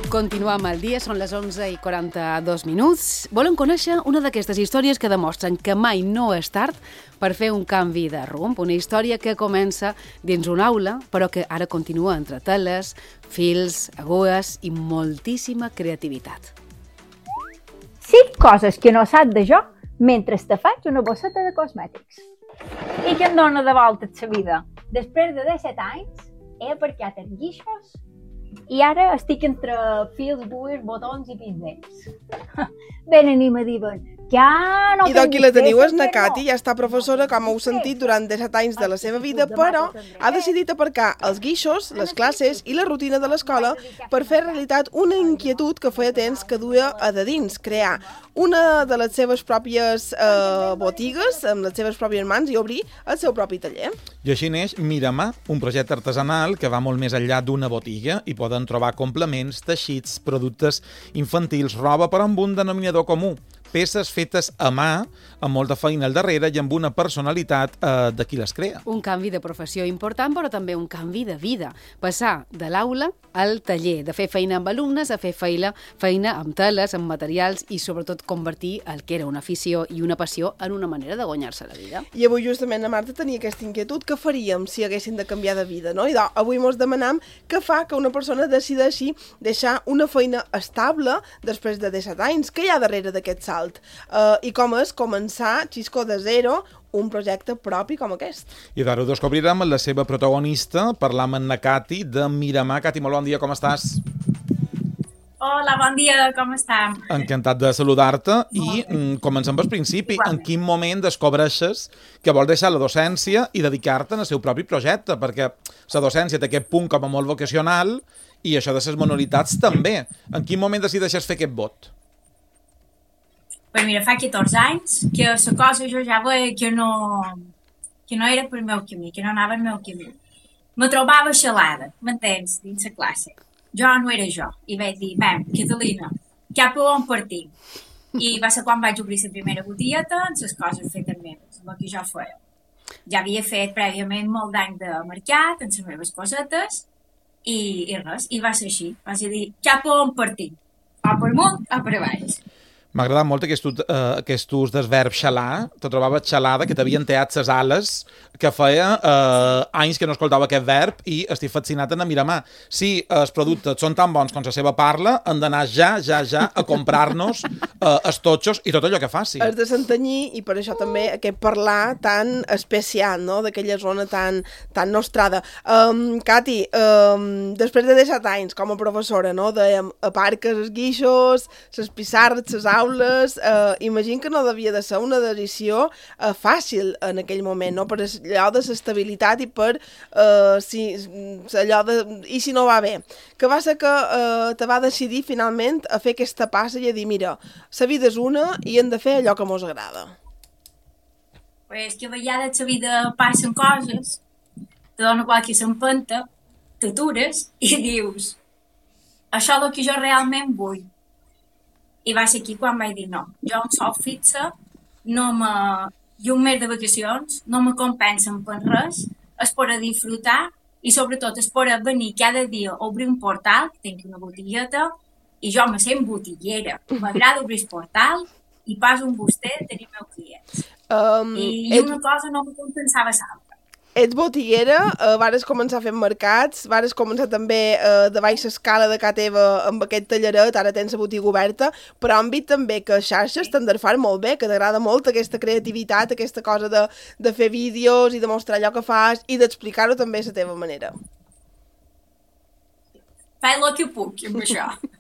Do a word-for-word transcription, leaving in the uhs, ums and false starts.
Continuam el dia, són les onze i quaranta-dos minuts. Volem conèixer una d'aquestes històries que demostren que mai no és tard per fer un canvi de rumb. Una història que comença dins una aula, però que ara continua entre teles, fils, agudes i moltíssima creativitat. Cinc coses que no saps de jo mentre te faig una bosseta de cosmètics. I que em dóna de voltes la vida. Després de disset anys, he aparcat els guixos i ara estic entre fils, buis, botons i pinzells. Venen i me diuen que ja no... I d'aquí la teniu, és na Cati, ja està professora, com heu sentit, durant disset anys de la seva vida, però ha decidit aparcar els guixos, les classes i la rutina de l'escola per fer realitat una inquietud que feia temps que duia a de dins, crear una de les seves pròpies eh, botigues, amb les seves pròpies mans, i obrir el seu propi taller. I així neix Miramar, un projecte artesanal que va molt més enllà d'una botiga i poden trobar complements, teixits, productes infantils, roba, però amb un denominador comú. Peces fetes a mà, amb molta feina al darrere i amb una personalitat eh, de qui les crea. Un canvi de professió important, però també un canvi de vida. Passar de l'aula al taller, de fer feina amb alumnes a fer feina, feina amb teles, amb materials i sobretot convertir el que era una afició i una passió en una manera de guanyar-se la vida. I avui justament la Marta tenia aquesta inquietud. Què faríem si haguéssim de canviar de vida, no? I doncs, avui mos demanam què fa que una persona decideixi deixar una feina estable després de disset anys. Què hi ha darrere d'aquest salt? Uh, I com és començar, xisco de zero, un projecte propi com aquest. I d'ara ho descobrirem amb la seva protagonista, parlam amb la Cati de Miramar. Cati, molt bon dia, com estàs? Hola, bon dia, com estem? Encantat de saludar-te i mm, comencem pel principi. En quin moment descobreixes que vols deixar la docència i dedicar-te al seu propi projecte? Perquè la docència té aquest punt com a molt vocacional i això de les manualitats també. En quin moment decideixes fer aquest vot? Pues mira, fa catorze anys que la cosa jo ja veia que no, que no era pel meu camí, que no anava el meu camí. Me trobava xalada, m'entens, dins la classe. Jo no era jo. I vaig dir, bem, Catalina, cap a on partim? I va ser quan vaig obrir la primera botigueta amb les coses fetes meves, el que jo feia. Ja havia fet prèviament molt d'any de mercat, amb les meves cosetes, i, i res, i va ser així. Va ser dir, cap a on partim? O per amunt o per baix. M'ha agradat molt aquest, uh, aquest ús del verb xalar. Te trobava xalada, que t'havien teat ses ales, que feia uh, anys que no escoltava aquest verb i estic fascinat en Miramar. Si els productes són tan bons com la seva parla, hem d'anar ja, ja, ja a comprar-nos uh, els totxos i tot allò que faci. És de Santanyí i per això també aquest parlar tan especial, no?, d'aquella zona tan, tan nostrada. Um, Cati, um, després de disset anys com a professora, no?, dèiem, aparques els guixos, les pissarres, les aules, eh, imagino que no devia de ser una decisió eh, fàcil en aquell moment, no? Per allò de l'estabilitat i per eh, si, allò de... i si no va bé. Què va ser que eh, te va decidir finalment a fer aquesta passa i a dir, mira, la vida és una i hem de fer allò que mos agrada? Pues que a vegades la vida passen coses, te dona qualque s'empenta, t'atures i dius, això és el que jo realment vull. I va ser aquí quan vaig dir no, jo un sou fixa, no me... i un mes de vacacions, no me compensen per res, és per a disfrutar i sobretot és per a venir cada dia a obrir un portal, que tinc una botigueta, i jo me sent botiguera. M'agrada obrir el portal i pas un buster de tenir meus clients. Um, I, I una et... cosa no me compensava l'altra. Ets botiguera, eh, vares començar fent mercats, vares començar també eh, de baixa escala de casa teva amb aquest talleret, ara tens la botiga oberta, però hem vist també que xarxes te'n fan molt bé, que t'agrada molt aquesta creativitat, aquesta cosa de, de fer vídeos i de mostrar allò que fas i d'explicar-ho també a la teva manera. Faig el que puc amb això.